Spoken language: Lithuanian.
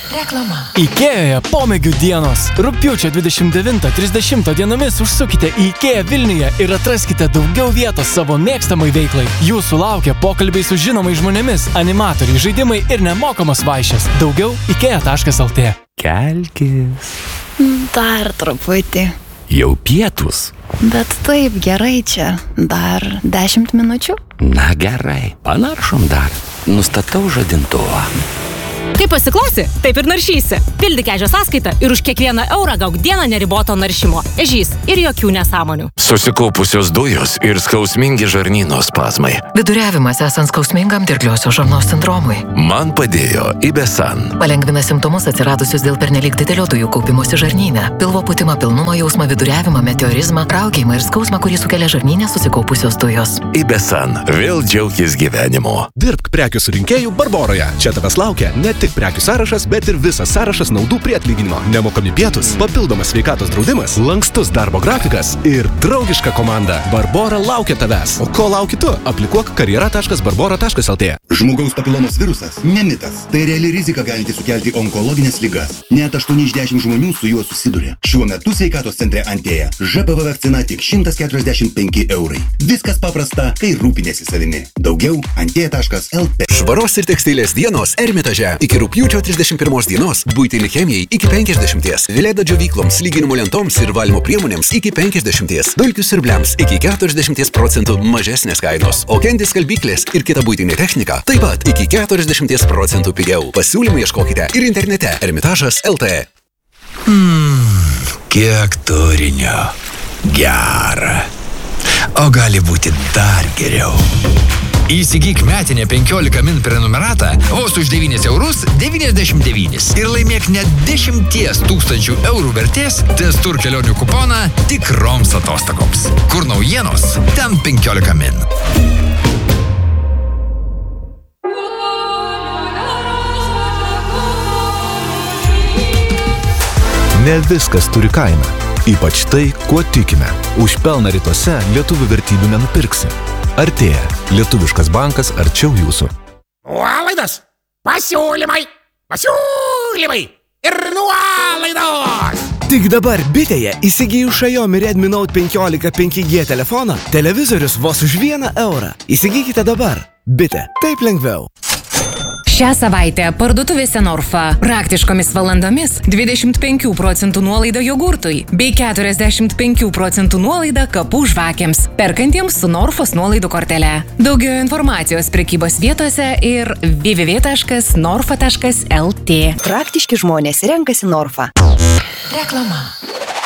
Reklama. IKEA pomėgių dienos. Rugpjūčio 29-30 dienomis užsukite į IKEA Vilniuje ir atraskite daugiau vietos savo mėgstamai veiklai. Jūsų laukia pokalbiai su žinomais žmonėmis, animatoriai, žaidimai ir nemokamos vaišės. Daugiau IKEA.lt. Kelkis. Dar truputį. Jau pietus. Bet taip gerai čia. Dar 10 minučių? Na gerai, panaršom dar. Nustatau žadintuvą. Kaip pasiklausi, taip ir naršysi. Pildyk ežio sąskaitą ir už kiekvieną eurą gauk dieną neriboto naršymo. Ežys ir jokių nesąmonių. Susikaupusios dujos ir skausmingi žarnyno spazmai. Viduriavimas esant skausmingam dirgliosios žarnos sindromui. Man padėjo Ibesan. Palengvina simptomus atsiradusius dėl pernelyg didelio dujų kaupimosi žarnyne. Pilvo pūtimą, pilnumo jausmą, viduriavimą, meteorizmą, raukėjimą ir skausmą, kurį sukelia žarnyne susikaupusios dujos. Ibesan. Vėl džiaukis gyvenimu. Dirbk prekių surinkėjų Barboroje. Čia tavęs laukia ne tik prekių sąrašas, bet ir visas sąrašas naudų prie atlyginimo. Nemokami pietus, papildomas sveikatos draudimas, lankstus darbo grafikas ir draugiška komanda. Barbora laukia tavęs. O ko lauki tu? Aplikuok karjera.barbora.lt. Žmogaus papilomos virusas ne mitas. Tai reali rizika galinti sukelti onkologinės ligas. Net 8 iš 10 žmonių su juo susiduria. Šiuo metu sveikatos centre Antėja ŽPV vakcina tik 145 eurai. Viskas paprasta, kai rūpinėsi savimi. Daugiau Antėja.lt. Švaros ir tekstilės dienos Ermitaže. Iki rugpjūčio 31 dienos buitinei chemijai iki 50, Vileda džiovykloms, lyginimo lentoms ir valymo priemonėms iki 50, dulkių siurbliams iki 40% mažesnės kainos, o Candy skalbyklės ir kita buitinė technika taip pat iki 40% pigiau. Pasiūlymų ieškokite ir internete Ermitažas.lt. Kiek turinio. Gera. O gali būti dar geriau. Įsigyk metinę 15 min prenumeratą vos už 9 eurus 99 ir laimėk net 10 000 eurų vertės Testur kelionių kuponą tikroms atostogoms. Kur naujienos, ten 15 min. Ne viskas turi kainą. Ypač tai, kuo tikime. Už pelną rytuose lietuvių vertybių nenupirksi. Artėja. Lietuviškas bankas arčiau jūsų. Nuolaidos, pasiūlymai ir nuolaidos. Tik dabar bitėje įsigijus Xiaomi Redmi Note 15 5G telefoną, televizorius vos už 1 eurą. Įsigykite dabar. Bitė. Taip lengviau. Šią savaitę parduotuvėse Norfa praktiškomis valandomis 25% nuolaida jogurtui bei 45% nuolaida kapų žvakėms, perkantiems su Norfos nuolaidų kortele. Daugiau informacijos prekybos vietose ir www.norfa.lt. Praktiški žmonės renkasi Norfa. Reklama.